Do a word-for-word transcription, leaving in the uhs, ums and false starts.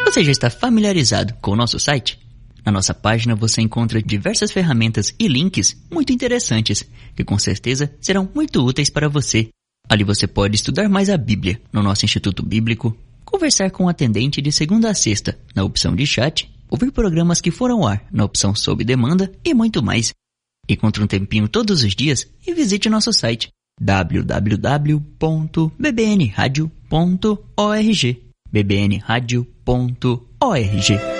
Você já está familiarizado com o nosso site? Na nossa página você encontra diversas ferramentas e links muito interessantes, que com certeza serão muito úteis para você. Ali você pode estudar mais a Bíblia no nosso Instituto Bíblico, conversar com o atendente de segunda a sexta na opção de chat, ouvir programas que foram ao ar na opção sob demanda e muito mais. Encontre um tempinho todos os dias e visite nosso site w w w ponto b b n radio ponto org b b n radio ponto org.